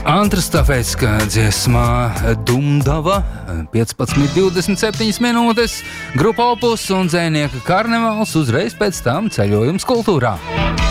Antrastafētiskā dziesmā Dumdava, 15:27 minūtes, grupa Opus un dzejnieka Karnevāls uzreiz pēc tam ceļojums kultūrā.